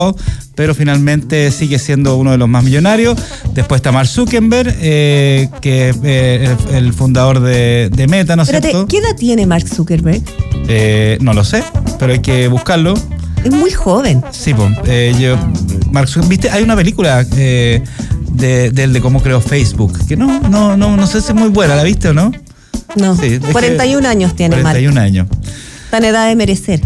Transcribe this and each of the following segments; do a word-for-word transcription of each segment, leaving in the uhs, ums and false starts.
pero finalmente sigue siendo uno de los más millonarios. Después está Mark Zuckerberg, eh, que es eh, el, el fundador de, de Meta, ¿no es Espérate, cierto? ¿qué edad tiene Mark Zuckerberg? Eh, no lo sé, pero hay que buscarlo. Es muy joven. Sí, pues, eh, yo, Mark Zuckerberg, ¿viste? Hay una película eh, de, de, de cómo creó Facebook, que no, no, no, no sé si es muy buena, ¿la viste o no? No, Sí, cuarenta y un años tiene Mark. cuarenta y un años. Está en edad de merecer.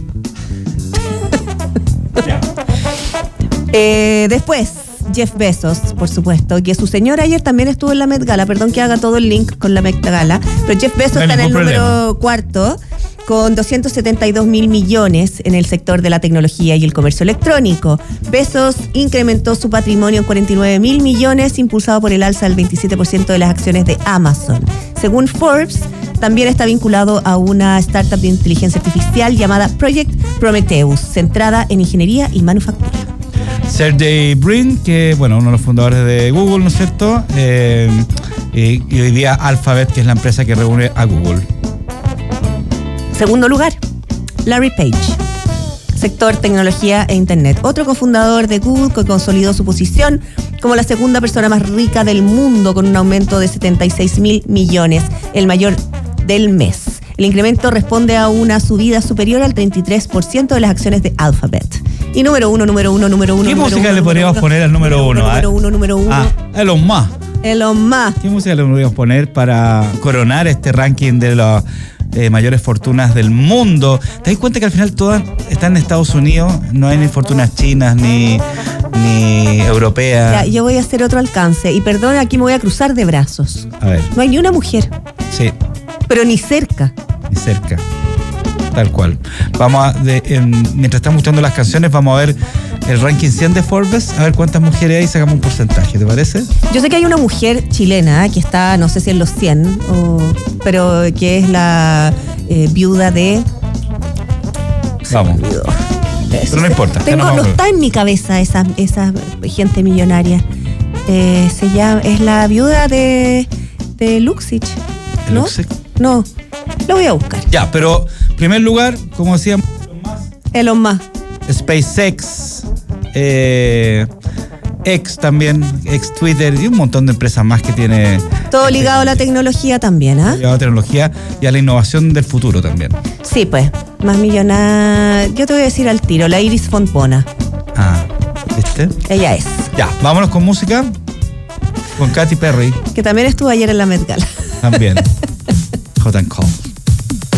eh, después, Jeff Bezos, por supuesto, que su señora ayer también estuvo en la Met Gala. Perdón que haga todo el link con la Met Gala, pero Jeff Bezos no está en el problema. número cuarto con doscientos setenta y dos mil millones en el sector de la tecnología y el comercio electrónico. Bezos incrementó su patrimonio en cuarenta y nueve mil millones, impulsado por el alza del veintisiete por ciento de las acciones de Amazon. Según Forbes, también está vinculado a una startup de inteligencia artificial llamada Project Prometheus, centrada en ingeniería y manufactura. Sergey Brin, que bueno, uno de los fundadores de Google, ¿no es cierto? Eh, y, y hoy día Alphabet, que es la empresa que reúne a Google. Segundo lugar, Larry Page, sector tecnología e internet. Otro cofundador de Google que consolidó su posición como la segunda persona más rica del mundo con un aumento de setenta y seis mil millones, el mayor del mes. El incremento responde a una subida superior al treinta y tres por ciento de las acciones de Alphabet. Y número uno, número uno, número uno. ¿Qué número música uno, le podríamos número poner al número uno? Número uno, número uno. Ah, Elon Musk. Elon Musk. ¿Qué música le podríamos poner para coronar este ranking de las eh, mayores fortunas del mundo? ¿Te das cuenta que al final todas están en Estados Unidos? No hay ni fortunas chinas ni, ni europeas. Ya, yo voy a hacer otro alcance. Y perdón, aquí me voy a cruzar de brazos. A ver, No hay ni una mujer, sí, pero ni cerca. ni cerca. Tal cual. Vamos a, de, en, mientras estamos escuchando las canciones, vamos a ver el ranking cien de Forbes, a ver cuántas mujeres hay y sacamos un porcentaje, ¿te parece? Yo sé que hay una mujer chilena que está, no sé si en los cien, o, pero que es la eh, viuda de... Vamos. Pero no importa. ya Tengo, nos no vamos a ver. está en mi cabeza esa, esa gente millonaria. Eh, se llama, es la viuda de, de Luxich, ¿no? Luxich. No, lo voy a buscar. Ya, pero en primer lugar, como decíamos, Elon Musk. SpaceX, eh, X también, X Twitter y un montón de empresas más que tiene. Todo ligado a la tecnología también, ¿ah? Ligado a la tecnología y a la innovación del futuro también. Sí, pues, más millonaria. Yo te voy a decir al tiro, la Iris Fontbona. Ah, ¿viste? Ella es. Ya, vámonos con música. Con Katy Perry Que también estuvo ayer en la Met Gala. también. Hot and Cold.